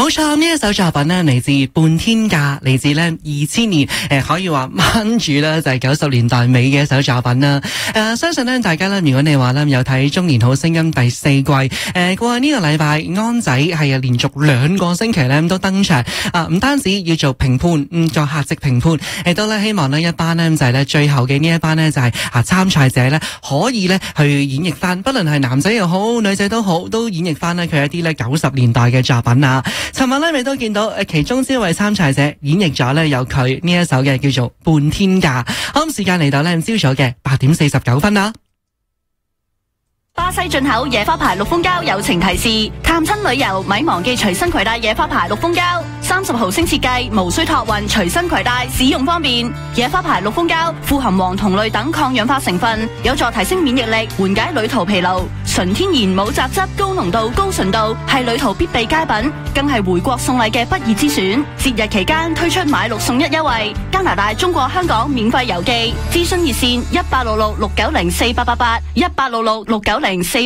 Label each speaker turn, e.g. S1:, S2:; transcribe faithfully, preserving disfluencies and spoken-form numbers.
S1: 冇錯，呢一首作品呢嚟自半天假，嚟自呢二千年，誒、呃、可以話掹住啦，就係九十年代尾嘅一首作品啦。誒、呃，相信呢大家呢，如果你話呢有睇《中年好聲音》第四季，誒、呃、過去呢個禮拜安仔係啊連續兩個星期呢都登場，啊、呃、唔單止要做評判，嗯做客席評判，亦都呢希望呢一班呢就係呢最後嘅呢一班呢就係啊參賽者呢可以呢去演繹翻，不論係男仔又好，女仔都好，都演繹翻呢佢一啲呢九十年代嘅作品啊。尋日咧，你都見到誒，其中之一位參賽者演繹咗咧，有佢呢一首嘅叫做《半天假》。好，時間嚟到咧，朝早嘅八點四十九分啦。
S2: 巴西進口野花牌綠蜂膠友情提示：探親旅遊咪忘記隨身攜帶野花牌綠蜂膠，三十毫升設計，無需託運，隨身攜帶，使用方便。野花牌綠蜂膠富含黃酮類等抗氧化成分，有助提升免疫力，緩解旅途疲勞。純天然冇雜質，高濃度、高純度，係旅途必備佳品，更係回國送禮嘅不二之選。節日期間推出買六送一優惠，加拿大、中國香港免費郵寄。諮詢熱線一八六六六九零四八八八一八六六六九零四。